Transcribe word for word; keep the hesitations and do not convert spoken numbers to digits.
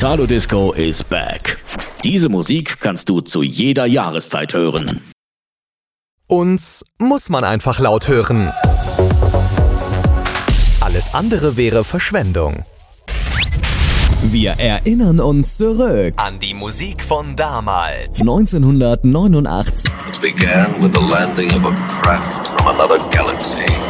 Italo Disco is back. Diese Musik kannst du zu jeder Jahreszeit hören. Uns muss man einfach laut hören. Alles andere wäre Verschwendung. Wir erinnern uns zurück An die Musik von damals. neunzehnhundertneunundachtzig. It began with the landing of a craft from another galaxy.